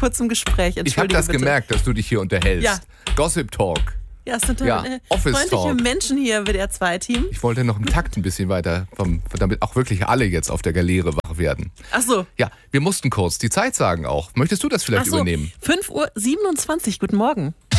kurz im Gespräch. Ich habe das bitte. gemerkt, dass du dich hier unterhältst. Ja. Gossip Talk. Ja, es sind Office freundliche Talk. Menschen hier im WDR2-Team. Ich wollte noch im Takt ein bisschen weiter, damit auch wirklich alle jetzt auf der Galeere wach werden. Ach so. Ja, wir mussten kurz die Zeit sagen auch. Möchtest du das vielleicht übernehmen? 5:27 Uhr. Guten Morgen.